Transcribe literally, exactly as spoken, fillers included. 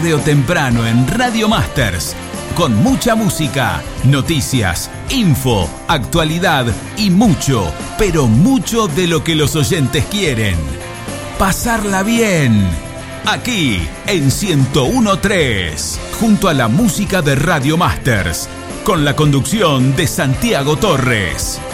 tarde o temprano en Radio Masters, con mucha música, noticias, info, actualidad y mucho, pero mucho de lo que los oyentes quieren. Pasarla bien. Aquí en ciento uno punto tres, junto a la música de Radio Masters, con la conducción de Santiago Torres.